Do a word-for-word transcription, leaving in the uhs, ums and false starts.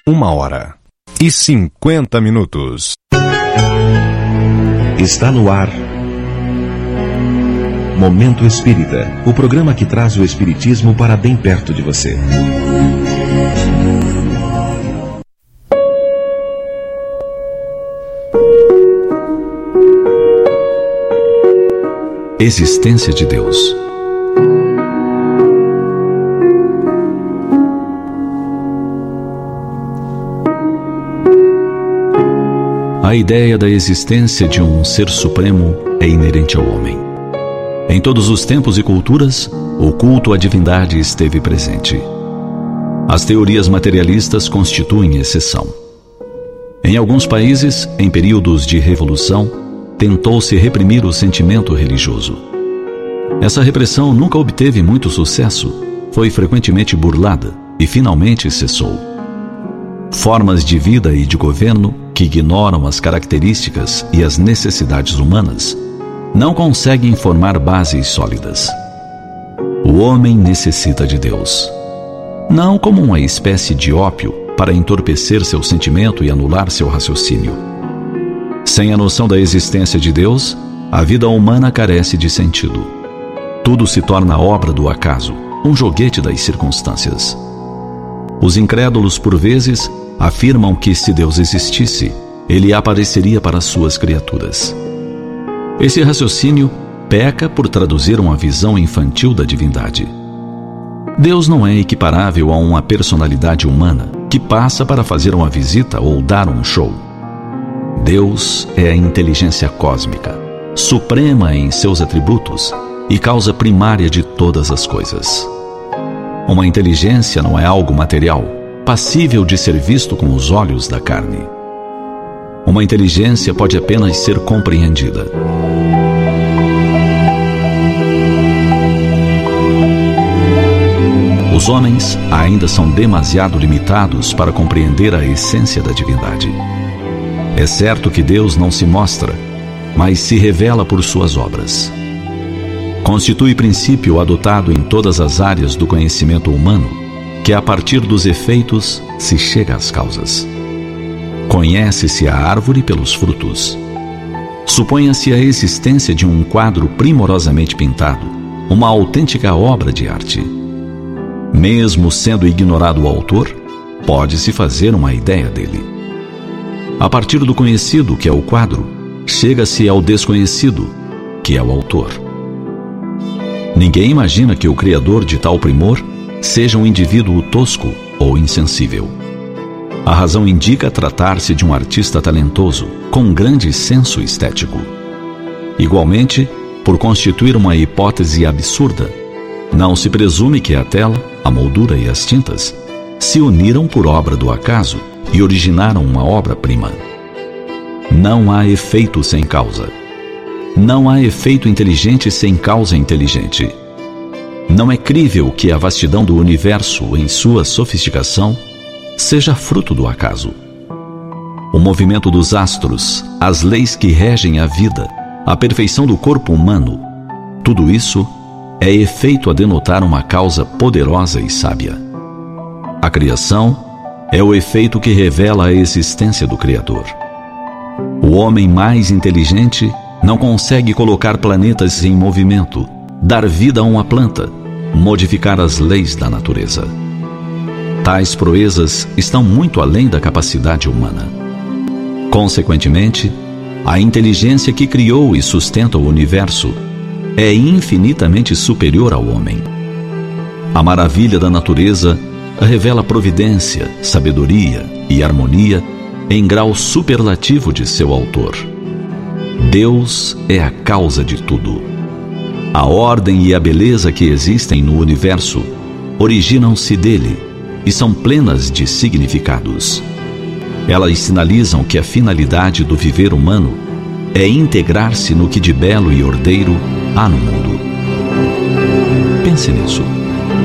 Uma hora e cinquenta minutos. Está no ar Momento Espírita, o programa que traz o Espiritismo para bem perto de você. Existência de Deus. A ideia da existência de um ser supremo é inerente ao homem. Em todos os tempos e culturas, o culto à divindade esteve presente. As teorias materialistas constituem exceção. Em alguns países, em períodos de revolução, tentou-se reprimir o sentimento religioso. Essa repressão nunca obteve muito sucesso, foi frequentemente burlada e finalmente cessou. Formas de vida e de governo que ignoram as características e as necessidades humanas não conseguem formar bases sólidas. O homem necessita de Deus, não como uma espécie de ópio para entorpecer seu sentimento e anular seu raciocínio. Sem a noção da existência de Deus, a vida humana carece de sentido. Tudo se torna obra do acaso, um joguete das circunstâncias. Os incrédulos, por vezes, afirmam que, se Deus existisse, ele apareceria para suas criaturas. Esse raciocínio peca por traduzir uma visão infantil da divindade. Deus não é equiparável a uma personalidade humana que passa para fazer uma visita ou dar um show. Deus é a inteligência cósmica, suprema em seus atributos e causa primária de todas as coisas. Uma inteligência não é algo material, passível de ser visto com os olhos da carne. Uma inteligência pode apenas ser compreendida. Os homens ainda são demasiado limitados para compreender a essência da divindade. É certo que Deus não se mostra, mas se revela por suas obras. Constitui princípio adotado em todas as áreas do conhecimento humano, que a partir dos efeitos se chega às causas. Conhece-se a árvore pelos frutos. Suponha-se a existência de um quadro primorosamente pintado, uma autêntica obra de arte. Mesmo sendo ignorado o autor, pode-se fazer uma ideia dele. A partir do conhecido, que é o quadro, chega-se ao desconhecido, que é o autor. Ninguém imagina que o criador de tal primor seja um indivíduo tosco ou insensível. A razão indica tratar-se de um artista talentoso, com grande senso estético. Igualmente, por constituir uma hipótese absurda, não se presume que a tela, a moldura e as tintas se uniram por obra do acaso e originaram uma obra-prima. Não há efeito sem causa. Não há efeito inteligente sem causa inteligente. Não é crível que a vastidão do universo, em sua sofisticação, seja fruto do acaso. O movimento dos astros, as leis que regem a vida, a perfeição do corpo humano, tudo isso é efeito a denotar uma causa poderosa e sábia. A criação é o efeito que revela a existência do Criador. O homem mais inteligente não consegue colocar planetas em movimento, dar vida a uma planta, modificar as leis da natureza. Tais proezas estão muito além da capacidade humana. Consequentemente, a inteligência que criou e sustenta o universo é infinitamente superior ao homem. A maravilha da natureza revela providência, sabedoria e harmonia em grau superlativo de seu autor. Deus é a causa de tudo. A ordem e a beleza que existem no universo originam-se dele e são plenas de significados. Elas sinalizam que a finalidade do viver humano é integrar-se no que de belo e ordeiro há no mundo. Pense nisso.